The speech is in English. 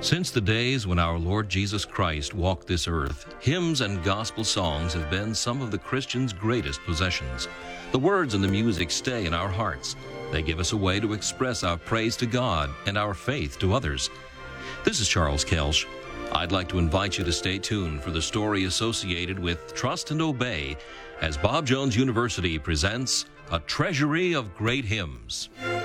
Since the days when our Lord Jesus Christ walked this earth, hymns and gospel songs have been some of the Christians' greatest possessions. The words and the music stay in our hearts. They give us a way to express our praise to God and our faith to others. This is Charles Kelsch. I'd like to invite you to stay tuned for the story associated with Trust and Obey as Bob Jones University presents A Treasury of Great Hymns.